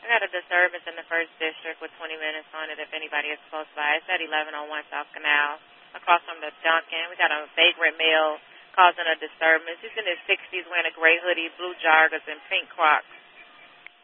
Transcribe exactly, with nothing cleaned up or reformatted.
got a disturbance in the first district with twenty minutes on it if anybody is close by. It's at eleven oh one South Canal, across from the Dunkin'. We got a vagrant male causing a disturbance. He's in his sixties wearing a gray hoodie, blue joggers, and pink Crocs.